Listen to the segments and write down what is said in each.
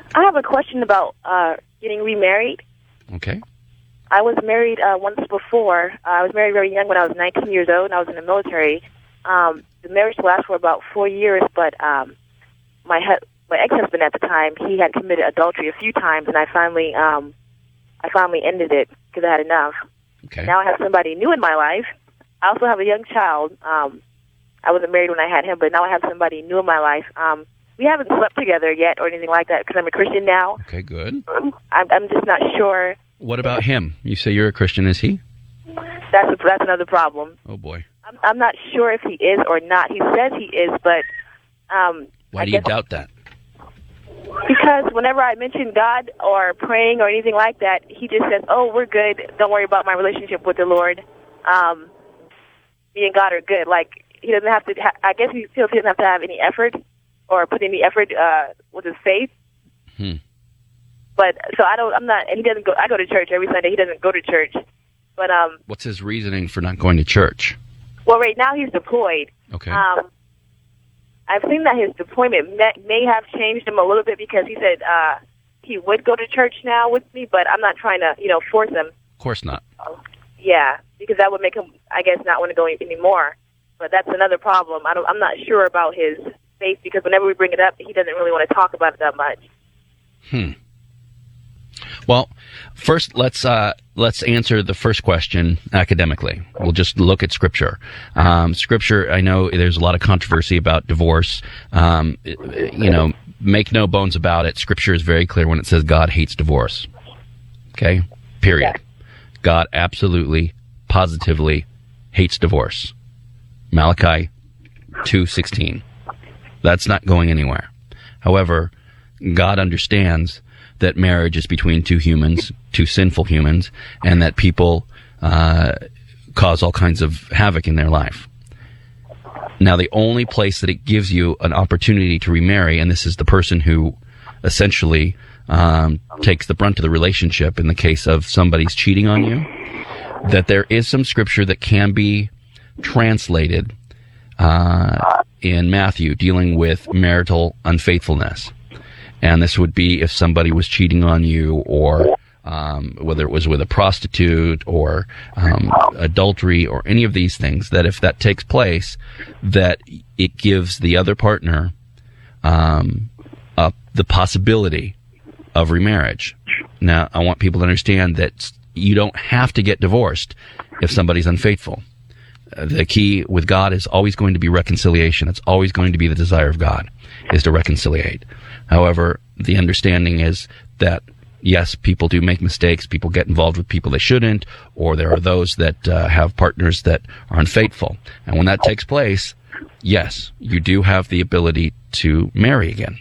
I have a question about getting remarried. Okay. I was married once before. I was married very young when I was 19 years old, and I was in the military. The marriage lasted for about 4 years, but my ex-husband at the time, he had committed adultery a few times, and I finally ended it because I had enough. Okay. Now I have somebody new in my life. I also have a young child. I wasn't married when I had him, but now I have somebody new in my life. We haven't slept together yet or anything like that because I'm a Christian now. Okay, good. I'm just not sure. What about him? You say you're a Christian. Is he? That's another problem. Oh, boy. I'm not sure if he is or not. He says he is, but... Why do you doubt that? Because whenever I mention God or praying or anything like that, he just says, oh, we're good. Don't worry about my relationship with the Lord. Me and God are good. Like, he doesn't have to... I guess he feels he doesn't have to have any effort or put any effort with his faith. But, so I'm not... And he doesn't go... I go to church every Sunday. He doesn't go to church. But, what's his reasoning for not going to church? Well, right now he's deployed. Okay. I've seen that his deployment may have changed him a little bit because he said he would go to church now with me, but I'm not trying to, force him. Of course not. Yeah, because that would make him, I guess, not want to go anymore. But that's another problem. I'm not sure about his faith because whenever we bring it up, he doesn't really want to talk about it that much. Well, first let's answer the first question academically. We'll just look at Scripture. Scripture, I know there's a lot of controversy about divorce. Make no bones about it. Scripture is very clear when it says God hates divorce. Okay? Period. Yeah. God absolutely, positively hates divorce. Malachi 2:16. That's not going anywhere. However, God understands that marriage is between two humans, two sinful humans, and that people cause all kinds of havoc in their life. Now, the only place that it gives you an opportunity to remarry, and this is the person who essentially takes the brunt of the relationship in the case of somebody's cheating on you, that there is some scripture that can be translated in Matthew dealing with marital unfaithfulness. And this would be if somebody was cheating on you, or whether it was with a prostitute or adultery or any of these things, that if that takes place, that it gives the other partner the possibility of remarriage. Now, I want people to understand that you don't have to get divorced if somebody's unfaithful. The key with God is always going to be reconciliation. It's always going to be the desire of God, is to reconciliate. However, the understanding is that, yes, people do make mistakes. People get involved with people they shouldn't, or there are those that have partners that are unfaithful. And when that takes place, yes, you do have the ability to marry again.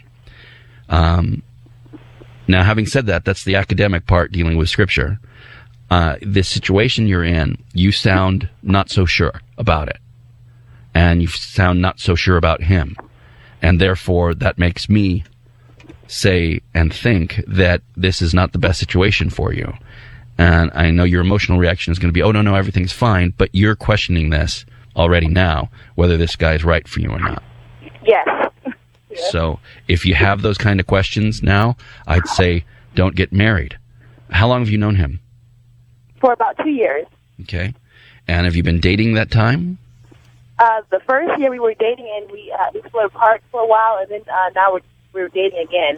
Now, having said that, that's the academic part dealing with Scripture. This situation you're in, you sound not so sure about it. And you sound not so sure about him. And therefore, that makes me say and think that this is not the best situation for you. And I know your emotional reaction is going to be, oh, no, everything's fine. But you're questioning this already now, whether this guy is right for you or not. Yes. So if you have those kind of questions now, I'd say don't get married. How long have you known him? For about 2 years. Okay. And have you been dating that time? The first year we were dating, and we split apart for a while, and then now we're dating again.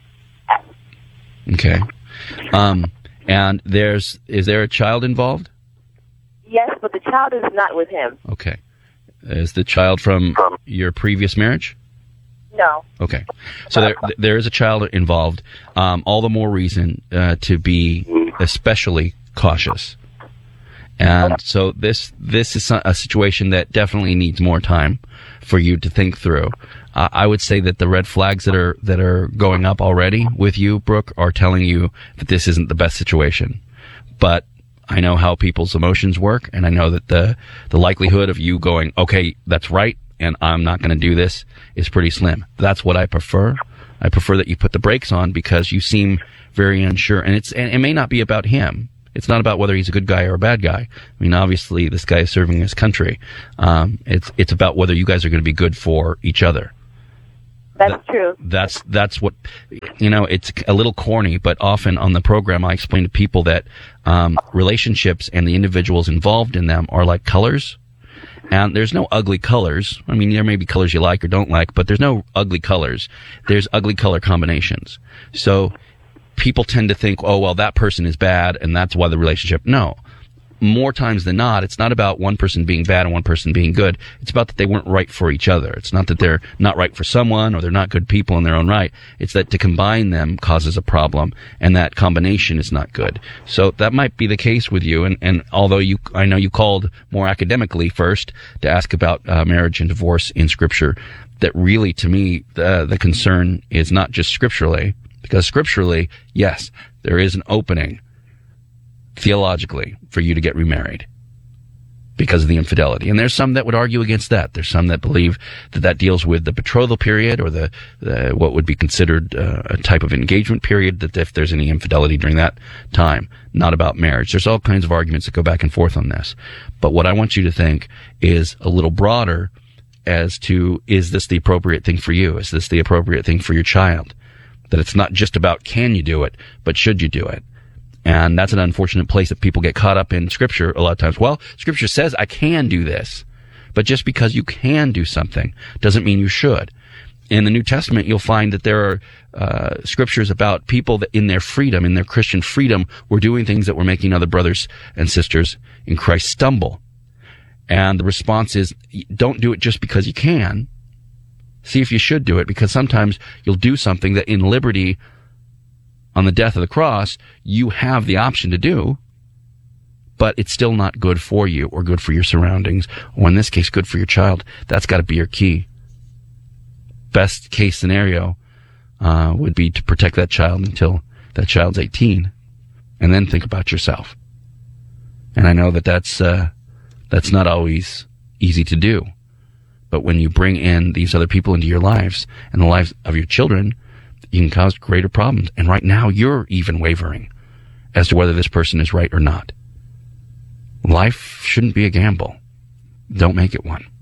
Okay. And is there a child involved? Yes, but the child is not with him. Okay. Is the child from your previous marriage? No. Okay. So there is a child involved. All the more reason to be especially cautious. And so this is a situation that definitely needs more time for you to think through. I would say that the red flags that are going up already with you, Brooke, are telling you that this isn't the best situation. But I know how people's emotions work, and I know that the likelihood of you going, okay, that's right, and I'm not going to do this, is pretty slim. That's what I prefer. I prefer that you put the brakes on because you seem very unsure, and it may not be about him. It's not about whether he's a good guy or a bad guy. I mean, obviously, this guy is serving his country. It's about whether you guys are going to be good for each other. That's true. That's what, it's a little corny, but often on the program I explain to people that relationships and the individuals involved in them are like colors. And there's no ugly colors. I mean, there may be colors you like or don't like, but there's no ugly colors. There's ugly color combinations. So people tend to think, oh, well, that person is bad, and that's why the relationship. No. More times than not, it's not about one person being bad and one person being good. It's about that they weren't right for each other. It's not that they're not right for someone or they're not good people in their own right. It's that to combine them causes a problem, and that combination is not good. So that might be the case with you. And although I know you called more academically first to ask about marriage and divorce in Scripture, that really, to me, the concern is not just scripturally, because scripturally, yes, there is an opening theologically for you to get remarried because of the infidelity. And there's some that would argue against that. There's some that believe that deals with the betrothal period or the what would be considered a type of engagement period, that if there's any infidelity during that time, not about marriage. There's all kinds of arguments that go back and forth on this. But what I want you to think is a little broader as to, is this the appropriate thing for you? Is this the appropriate thing for your child? That it's not just about can you do it, but should you do it? And that's an unfortunate place that people get caught up in Scripture a lot of times. Well, Scripture says I can do this. But just because you can do something doesn't mean you should. In the New Testament, you'll find that there are Scriptures about people that in their freedom, in their Christian freedom, were doing things that were making other brothers and sisters in Christ stumble. And the response is, don't do it just because you can. See if you should do it, because sometimes you'll do something that in liberty, on the death of the cross, you have the option to do, but it's still not good for you or good for your surroundings, or in this case, good for your child. That's got to be your key. Best case scenario would be to protect that child until that child's 18, and then think about yourself. And I know that that's not always easy to do, but when you bring in these other people into your lives and the lives of your children, you can cause greater problems. And right now, you're even wavering as to whether this person is right or not. Life shouldn't be a gamble. Don't make it one.